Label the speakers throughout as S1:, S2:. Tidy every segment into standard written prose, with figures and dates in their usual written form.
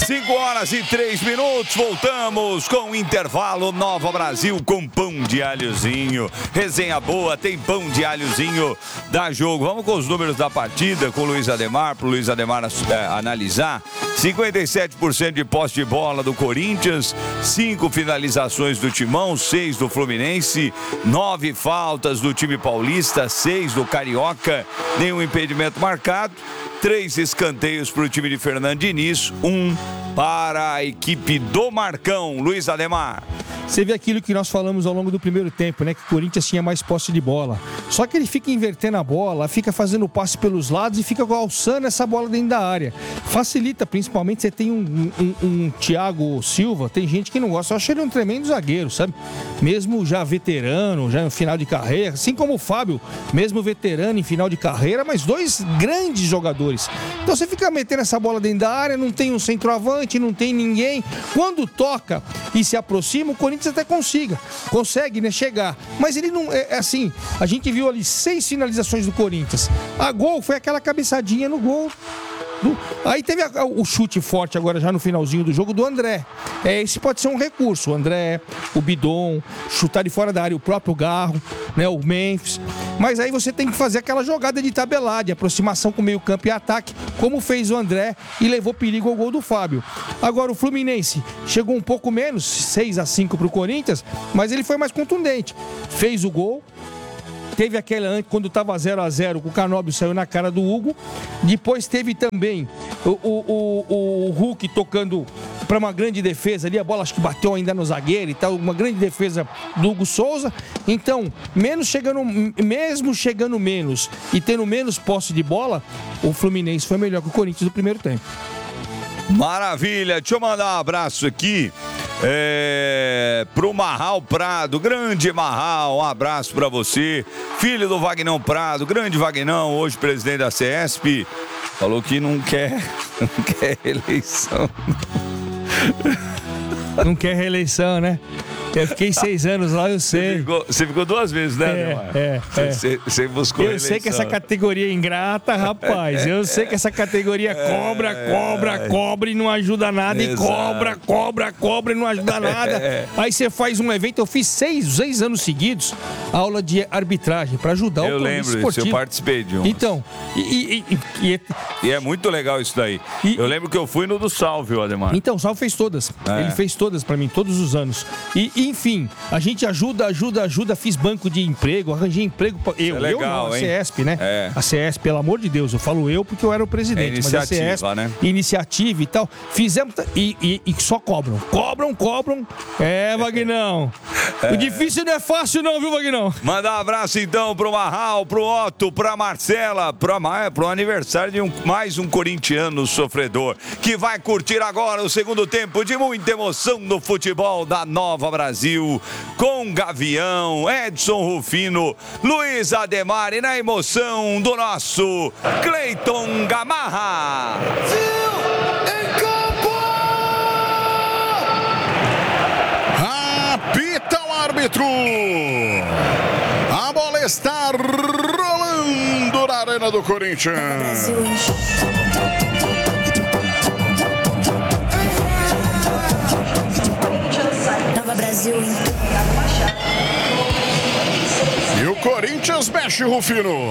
S1: 5h03, voltamos com o intervalo Nova Brasil com pão de alhozinho. Resenha boa, tem pão de alhozinho, dá jogo. Vamos com os números da partida, com o Luiz Ademar, para o Luiz Ademar analisar. 57% de posse de bola do Corinthians, 5 finalizações do Timão, 6 do Fluminense, 9 faltas do time paulista, 6 do Carioca, nenhum impedimento marcado, 3 escanteios para o time de Fernando Diniz, 1 para a equipe do Marcão. Luiz Ademar.
S2: Você vê aquilo que nós falamos ao longo do primeiro tempo, né? Que o Corinthians tinha mais posse de bola. Só que ele fica invertendo a bola, fica fazendo passe pelos lados e fica alçando essa bola dentro da área. Facilita, principalmente, você tem um Thiago Silva, tem gente que não gosta. Eu acho ele um tremendo zagueiro, sabe? Mesmo já veterano, já em final de carreira, assim como o Fábio, mesmo veterano em final de carreira, mas 2 grandes jogadores. Então você fica metendo essa bola dentro da área, não tem um centroavante, não tem ninguém. Quando toca e se aproxima, o Corinthians até consegue, né, chegar, mas ele não, é assim, a gente viu ali 6 finalizações do Corinthians, a gol foi aquela cabeçadinha no gol. Aí teve o chute forte agora já no finalzinho do jogo do André. Esse pode ser um recurso, o André, o Bidon, chutar de fora da área, o próprio Garro, né, o Memphis. Mas aí você tem que fazer aquela jogada de tabelar, de aproximação com o meio campo e ataque, como fez o André e levou perigo ao gol do Fábio. Agora o Fluminense chegou um pouco menos, 6-5 para o Corinthians, mas ele foi mais contundente. Fez o gol. Teve aquela antes, quando estava 0-0, o Canóbio saiu na cara do Hugo. Depois teve também o Hulk tocando para uma grande defesa ali. A bola acho que bateu ainda no zagueiro e tal. Uma grande defesa do Hugo Souza. Então, mesmo chegando menos e tendo menos posse de bola, o Fluminense foi melhor que o Corinthians no primeiro tempo.
S1: Maravilha, deixa eu mandar um abraço aqui pro Marral Prado, grande Marral, um abraço pra você, filho do Vagnão Prado, grande Vagnão, hoje presidente da CESP, falou que não quer eleição.
S2: Não quer reeleição, né? Eu fiquei 6 anos lá, eu sei.
S1: Você ficou 2 vezes, né? Você buscou
S2: eu
S1: eleição.
S2: sei que essa categoria é ingrata, rapaz. Eu sei que essa categoria cobra e não ajuda nada. Exato. E cobra e não ajuda nada. Aí você faz um evento, eu fiz 6 anos seguidos, aula de arbitragem, para ajudar o
S1: compromisso esportivo. Eu participei de um.
S2: Então,
S1: e é muito legal isso daí. Eu lembro que eu fui no do Salve, Ademar.
S2: Então, o Salve fez todas. Ele fez todas para mim, todos os anos. Enfim, a gente ajuda, fiz banco de emprego, arranjei emprego pra... Eu não, a CESP, né? A CESP, pelo amor de Deus, eu falo eu porque eu era o presidente, mas a CESP, né? Iniciativa e tal, fizemos e só cobram. Vagnão. O difícil não é fácil não, viu, Vagnão?
S1: Manda um abraço então pro Marral, pro Otto, pra Marcela, pro aniversário de mais um corintiano sofredor, que vai curtir agora o segundo tempo de muita emoção no futebol da Nova Brasil, com Gavião, Edson Rufino, Luiz Ademar e na emoção do nosso Cleiton Gamarra.
S3: Em campo! Apita o árbitro! A bola está rolando na arena do Corinthians.
S4: Brasil.
S3: E o Corinthians mexe, Rufino.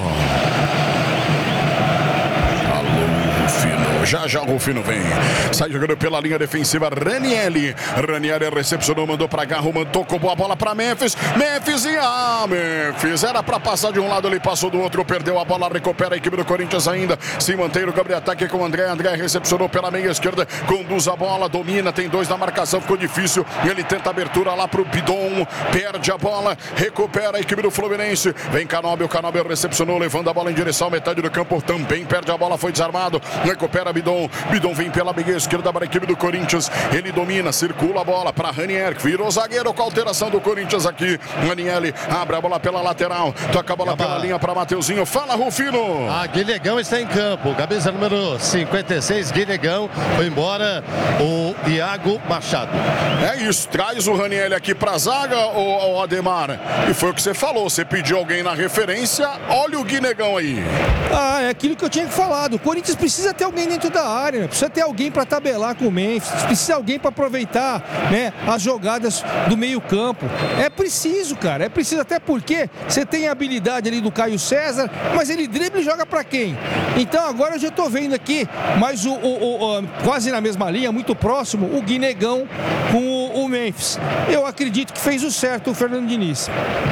S3: Já o Rufino vem. Sai jogando pela linha defensiva. Ranieri recepcionou, mandou pra Garro, tocou a bola pra Memphis. Memphis era pra passar de um lado, ele passou do outro, perdeu a bola, recupera a equipe do Corinthians ainda. Se mantém no campo de ataque com o André. André recepcionou pela meia esquerda, conduz a bola, domina, tem 2 na marcação, ficou difícil. Ele tenta a abertura lá pro Bidon, perde a bola, recupera a equipe do Fluminense. Vem Canóbio, recepcionou, levando a bola em direção à metade do campo, também perde a bola, foi desarmado, recupera Bidon vem pela meia esquerda para a equipe do Corinthians, ele domina, circula a bola para Ranieri, que virou zagueiro com a alteração do Corinthians aqui. Ranieri abre a bola pela lateral, toca a bola pela linha para Mateuzinho. Fala, Rufino.
S5: Guilherme está em campo, cabeça número 56, Guilherme, foi embora o Iago Machado.
S3: É isso, traz o Ranieri aqui para a zaga, o Ademar, e foi o que você falou, você pediu alguém na referência, olha o Guinegão aí.
S2: É aquilo que eu tinha falado, o Corinthians precisa ter alguém dentro dentro da área, né? Precisa ter alguém para tabelar com o Memphis, precisa ter alguém para aproveitar, né, as jogadas do meio campo. É preciso, cara, é preciso, até porque você tem a habilidade ali do Caio César, mas ele dribla e joga para quem? Então agora eu já tô vendo aqui, mas quase na mesma linha, muito próximo, o Guinegão com o Memphis. Eu acredito que fez o certo o Fernando Diniz.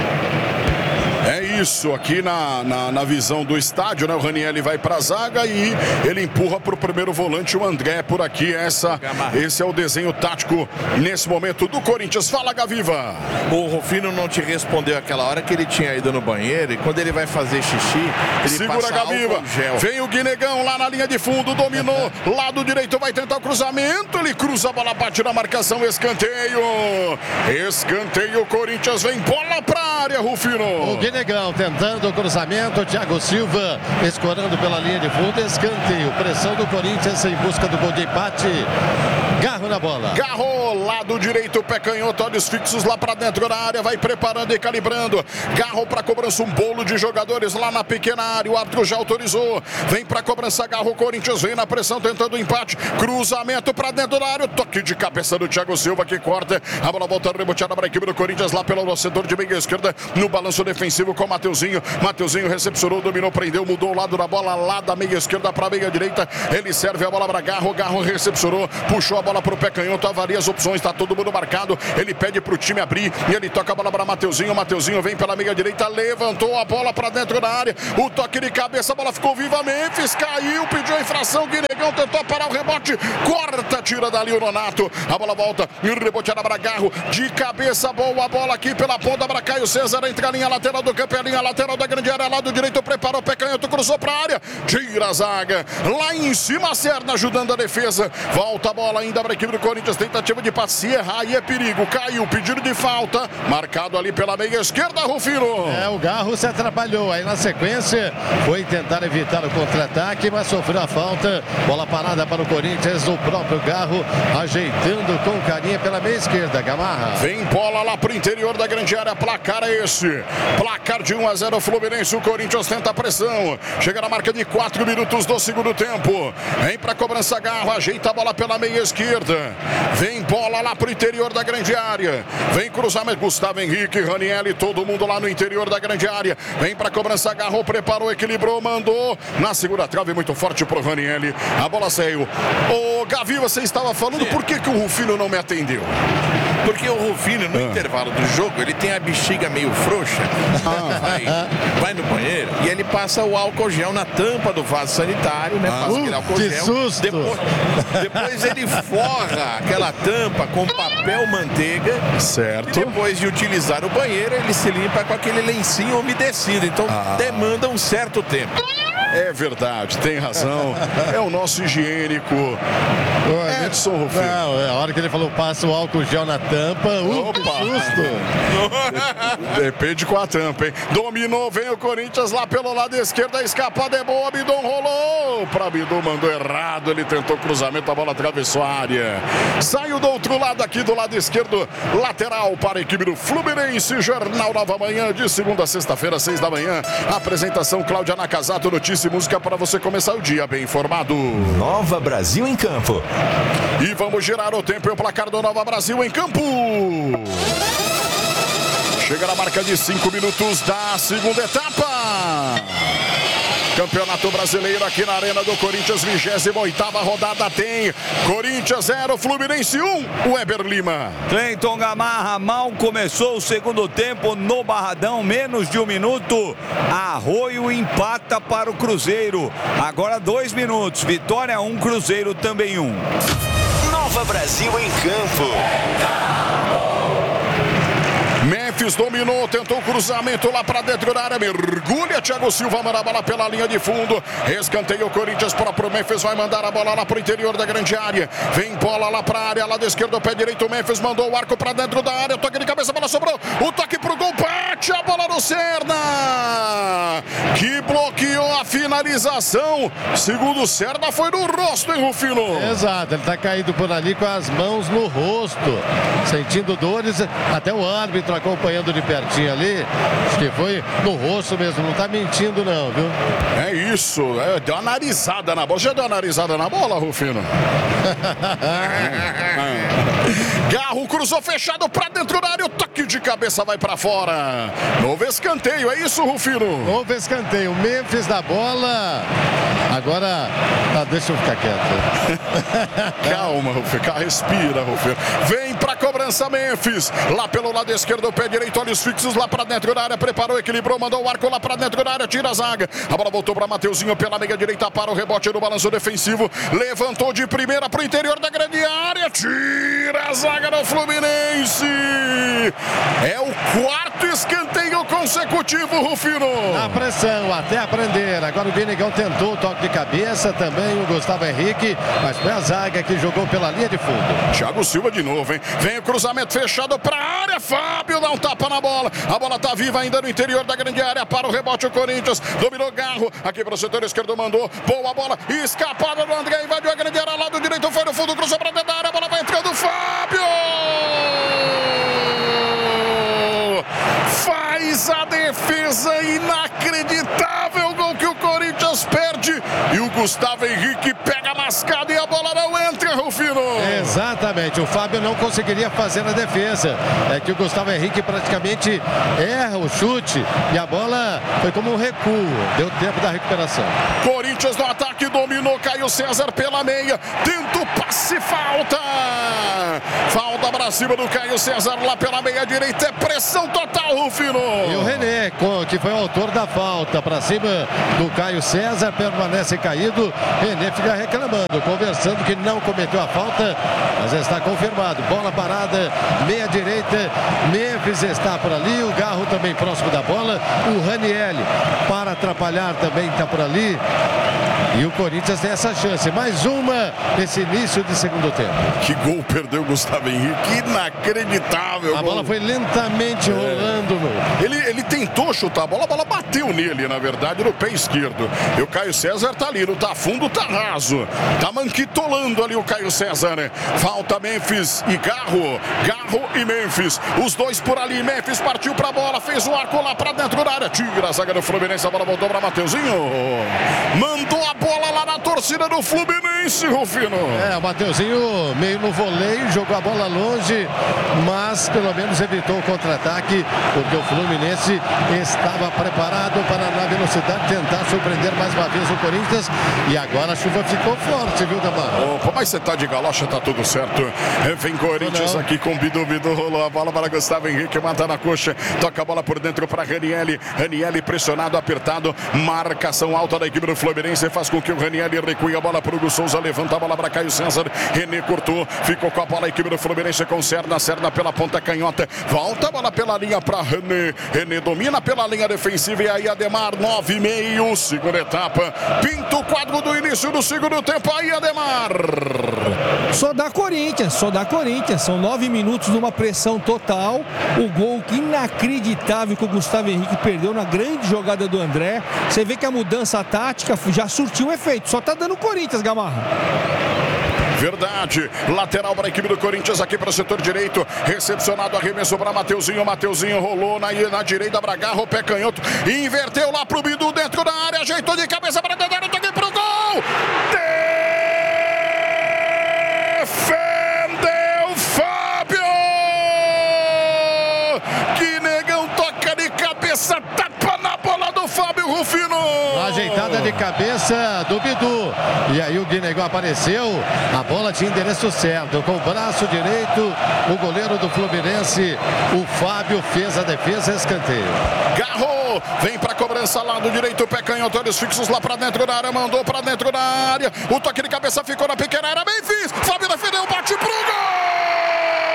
S3: É isso, aqui na visão do estádio, né? O Ranieri vai para a zaga e ele empurra para o primeiro volante, o André por aqui. Esse é o desenho tático nesse momento do Corinthians. Fala, Gaviva!
S6: O Rufino não te respondeu aquela hora que ele tinha ido no banheiro e quando ele vai fazer xixi, ele
S3: segura,
S6: passa
S3: Gaviva.
S6: álcool gel.
S3: Vem o Guinegão lá na linha de fundo, dominou, lado direito, vai tentar o cruzamento, ele cruza a bola, bate na marcação, escanteio, Corinthians vem, bola pra área, Rufino.
S5: O Guinegão tentando o cruzamento, Thiago Silva escorando pela linha de fundo, escanteio, pressão do Corinthians em busca do gol de empate. Garro na bola.
S3: Garro, lado direito, pé canhoto, olhos fixos lá pra dentro da área, vai preparando e calibrando. Garro pra cobrança, um bolo de jogadores lá na pequena área, o árbitro já autorizou. Vem pra cobrança, Garro, Corinthians vem na pressão, tentando o empate. Cruzamento pra dentro da área, toque de cabeça do Thiago Silva que corta. A bola volta reboteada para a equipe do Corinthians lá pelo setor de meia esquerda, no balanço defensivo com o Mateuzinho. Mateuzinho recepcionou, dominou, prendeu, mudou o lado da bola lá da meia esquerda para a meia direita. Ele serve a bola para Garro, Garro recepcionou, puxou a bola para o pé canhoto, avalia as opções, está todo mundo marcado. Ele pede para o time abrir e ele toca a bola para Mateuzinho. Mateuzinho vem pela meia direita, levantou a bola para dentro da área. O toque de cabeça, a bola ficou viva. Memphis caiu, pediu a infração. Guinegão tentou parar o rebote, corta, tira dali o Nonato. A bola volta e reboteada para Garro, de cabeça, boa bola aqui pela ponta para Caio César. Entra a linha lateral do campo, a linha lateral da grande área, lado direito, preparou o pé canhoto, cruzou para a área, tira a zaga. Lá em cima, Serna ajudando a defesa. Volta a bola ainda para a equipe do Corinthians. Tentativa de passe, se errar, aí é perigo. Caiu, pedido de falta. Marcado ali pela meia esquerda, Rufino.
S5: O Garro se atrapalhou. Aí na sequência foi tentar evitar o contra-ataque, mas sofreu a falta. Bola parada para o Corinthians. O próprio Garro ajeitando com carinha pela meia esquerda. Gamarra.
S3: Vem bola lá pro interior da grande área. Placar é esse. Placar de 1-0 Fluminense. O Corinthians tenta a pressão. Chega na marca de 4 minutos do segundo tempo. Vem pra cobrança, Garro. Ajeita a bola pela meia esquerda. Vem bola lá pro interior da grande área. Vem cruzamento. Gustavo Henrique, Ranieri, todo mundo lá no interior da grande área. Vem pra cobrança, Garro. Preparou, equilibrou, mandou. Na segunda trave, muito forte pro Ranieri. A bola saiu. Ô, Gavi, você estava falando, por que o Rufino não me atendeu?
S6: Porque o Rufino, no intervalo do jogo, ele tem a bexiga meio frouxa, vai no banheiro e ele passa o álcool gel na tampa do vaso sanitário, né? Passa aquele álcool
S5: que
S6: gel.
S5: susto!
S6: Depois ele forra aquela tampa com papel manteiga.
S3: Certo.
S6: E depois de utilizar o banheiro, ele se limpa com aquele lencinho umedecido. Então demanda um certo tempo.
S3: É verdade, tem razão. É o nosso higiênico. Edson Rufino.
S5: Não, a hora que ele falou passa o álcool gel na tampa,
S3: Opa.
S5: que susto!
S3: Depende com a tampa, hein? Dominou, vem o Corinthians lá pelo lado esquerdo, a escapada é boa, Bidon rolou. Pra Bidon, mandou errado, ele tentou cruzamento, a bola atravessou a área. Saiu do outro lado aqui, do lado esquerdo, lateral para a equipe do Fluminense. Jornal Nova Manhã, de segunda a sexta-feira, 6 da manhã. Apresentação Cláudia Nakazato, notícia e música para você começar o dia bem informado.
S7: Nova Brasil em campo.
S3: E vamos girar o tempo e o placar do Nova Brasil em campo. Chega na marca de 5 minutos da segunda etapa. Campeonato Brasileiro aqui na Arena do Corinthians, 28ª rodada tem Corinthians 0, Fluminense 1, Weber Lima.
S1: Cleiton Gamarra, mal começou o segundo tempo no Barradão, menos de 1 minuto. Arroio empata para o Cruzeiro. Agora 2 minutos, Vitória 1, Cruzeiro também 1.
S7: Nova Brasil em campo.
S3: Memphis dominou, tentou o cruzamento lá para dentro da área, mergulha, Thiago Silva manda a bola pela linha de fundo, escanteio o Corinthians, próprio Memphis vai mandar a bola lá para o interior da grande área, vem bola lá para a área, lado esquerdo, pé direito, Memphis mandou o arco para dentro da área, toque de cabeça, a bola sobrou, o toque pro gol, bate a bola no Serna, que bloqueou a finalização, segundo o Serna foi no rosto, hein, Rufino?
S5: Exato, ele tá caído por ali com as mãos no rosto, sentindo dores, até o árbitro acompanhando acompanhando de pertinho ali. Acho que foi no rosto mesmo, não tá mentindo não, viu?
S3: É isso, deu uma narizada na bola. Já deu uma narizada na bola, Rufino? Garro cruzou fechado pra dentro da área, o toque de cabeça vai pra fora. Novo escanteio, é isso, Rufino?
S5: Novo escanteio, Memphis da bola. Agora, deixa eu ficar quieto.
S3: Calma, Rufino, respira, Rufino. Vem pra cobrança, Memphis. Lá pelo lado esquerdo, o pé direito, olhos fixos lá pra dentro da área. Preparou, equilibrou, mandou o arco lá pra dentro da área, tira a zaga. A bola voltou pra Mateuzinho pela meia direita para o rebote no balanço defensivo. Levantou de primeira pro interior da grande área. Tira a zaga do Fluminense. É o quarto escanteio consecutivo, Rufino.
S5: Na pressão, até aprender. Agora o Benegão tentou o toque de cabeça, também o Gustavo Henrique, mas foi a zaga que jogou pela linha de fundo.
S3: Thiago Silva de novo, hein? Vem o cruzamento fechado pra área. Fábio dá um tapa na bola. A bola tá viva ainda no interior da grande área. Para o rebote o Corinthians. Dominou Garro. Aqui para o setor esquerdo mandou. Boa bola. Escapada do André. Invadiu a grande área. Lado direito foi no fundo. Cruzou pra dentro da área. A bola vai entrando. Fábio! Faz a defesa inacreditável. Gol que o Corinthians perde. E o Gustavo Henrique pega a mascada e a bola não entra, Rufino.
S5: Exatamente, o Fábio não conseguiria fazer a defesa. É que o Gustavo Henrique praticamente erra o chute e a bola foi como um recuo. Deu tempo da recuperação.
S3: Corinthians no ataque, dominou Caio César pela meia. Tenta o passe, falta. Falta pra cima do Caio César lá pela meia direita. É pressão total, Rufino.
S5: E o René, que foi o autor da falta, pra cima do Caio César, permanece caído. René fica reclamando, conversando que não cometeu a falta, mas está confirmado. Bola parada, meia direita. Memphis está por ali, o Garro também próximo da bola. O Raniel para atrapalhar também está por ali. E o Corinthians tem essa chance. Mais uma nesse início de segundo tempo.
S3: Que gol perdeu o Gustavo Henrique. Inacreditável.
S5: A bola foi lentamente rolando.
S3: Ele tentou chutar a bola bateu nele, na verdade, no pé esquerdo. E o Caio César tá ali, não tá fundo, tá raso. Tá manquitolando ali o Caio César, né? Falta Memphis e Garro. Garro e Memphis. Os dois por ali. Memphis partiu pra bola, fez o arco lá pra dentro da área. Tira a zaga do Fluminense, a bola voltou pra Mateuzinho. Mandou a bola lá na torcida do Fluminense, Rufino.
S5: O Mateuzinho meio no voleio, jogou a bola longe, mas pelo menos evitou o contra-ataque, porque o Fluminense estava preparado para na velocidade tentar surpreender mais uma vez o Corinthians. E agora a chuva ficou forte, viu, Damar?
S3: Opa, mas você tá de galocha, tá tudo certo. Vem Corinthians aqui com Bidu, rolou a bola para Gustavo Henrique, mata na coxa, toca a bola por dentro para Raniel. Raniel pressionado, apertado, marcação alta da equipe do Fluminense, faz com que o Raniel recue a bola para o Hugo Souza, levanta a bola para Caio César. René cortou, ficou com a bola, a equipe do Fluminense com Cerna pela ponta canhota, volta a bola pela linha para René. René domina pela linha defensiva e aí Ademar, 9,5, segunda etapa. Pinta o quadro do início do segundo tempo aí, Ademar.
S2: Só dá Corinthians. São 9 minutos de uma pressão total. O gol inacreditável que o Gustavo Henrique perdeu na grande jogada do André. Você vê que a mudança tática já surtiu um efeito. Só tá dando Corinthians, Gamarra.
S3: Verdade, lateral para a equipe do Corinthians aqui para o setor direito, recepcionado, arremessou para Mateuzinho, rolou na direita para Garro, pé canhoto, inverteu lá pro Bidu dentro da área, ajeitou de cabeça para dentro, toque pro gol, defendeu Fábio, que negão, toca de cabeça, tapa na bola do Fábio, Rufino.
S5: Ajeitada de cabeça do Bidu. E aí o Guinegão apareceu. A bola tinha endereço certo. Com o braço direito, o goleiro do Fluminense, o Fábio, fez a defesa, escanteio.
S3: Garro, vem pra cobrança, lado direito, pé canhoto, olhos fixos lá pra dentro da área, mandou pra dentro da área. O toque de cabeça ficou na pequena área, bem fiz. Fábio defendeu, bate pro gol!